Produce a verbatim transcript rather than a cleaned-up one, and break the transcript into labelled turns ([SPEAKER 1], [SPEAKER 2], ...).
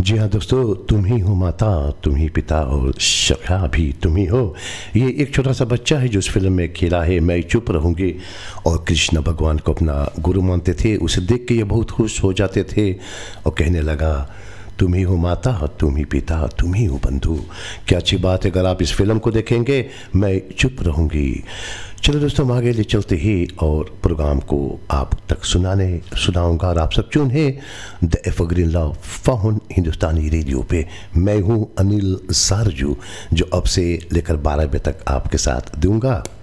[SPEAKER 1] जी हाँ दोस्तों, तुम ही हो माता, तुम ही पिता और सखा भी तुम ही हो। ये एक छोटा सा बच्चा है जो उस फिल्म में खेला है मैं चुप रहूँगी, और कृष्ण भगवान को अपना गुरु मानते थे। उसे देख के ये बहुत खुश हो जाते थे और कहने लगा, तुम ही हो माता, तुम ही पिता, तुम ही हो बंधु। क्या अच्छी बात है। अगर आप इस फिल्म को देखेंगे, मैं चुप रहूँगी। चलो दोस्तों, हम आगे ले चलते ही और प्रोग्राम को आप तक सुनाने सुनाऊंगा। और आप सब चुन है the evergreen love found Hindustani radio पे। मैं हूँ अनिल सारजू, जो अब से लेकर बारह बजे तक आपके साथ दूंगा।